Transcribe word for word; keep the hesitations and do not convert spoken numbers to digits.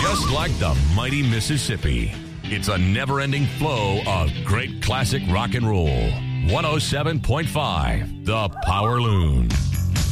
Just like the mighty Mississippi, it's a never-ending flow of great classic rock and roll. one oh seven point five, The Power Loon.